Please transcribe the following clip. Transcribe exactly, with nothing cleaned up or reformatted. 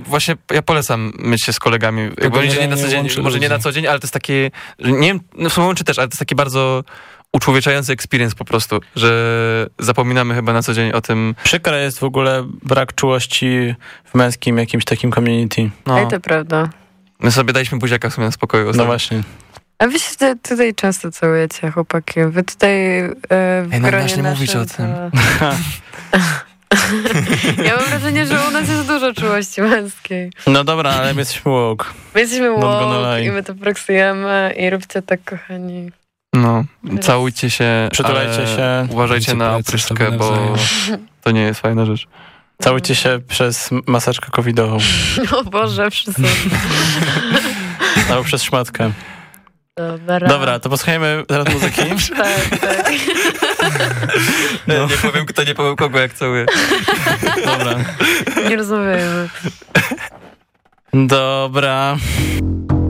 właśnie ja polecam myć się z kolegami. Jakby nie na co dzień, może nie na co dzień, ale to jest takie, że nie wiem, no w sumie łączy też, ale to jest taki bardzo uczłowieczający experience po prostu, że zapominamy chyba na co dzień o tym. Przykre jest w ogóle brak czułości w męskim jakimś takim community. No. Ej, to prawda. My sobie daliśmy buziaka w sumie na spokoju. Ostatnio. No właśnie. A wy się tutaj, tutaj często całujecie, chłopaki. Wy tutaj e, w Ej, gronie naszym mówić o tym. Ja mam wrażenie, że u nas jest dużo czułości męskiej. No dobra, ale my jesteśmy woke. My jesteśmy woke i my to praksujemy i róbcie tak, kochani. No, całujcie się, przytulajcie się, uważajcie na opryszczkę, bo to nie jest fajna rzecz. Całujcie się przez maseczkę covidową. O Boże, przesadzę. Albo przez szmatkę. Dobra. Dobra, to posłuchajmy teraz muzyki. Tak, tak. No. Nie powiem kto, nie powiem kogo, jak całuje. Dobra. Nie rozmawiajmy. Dobra.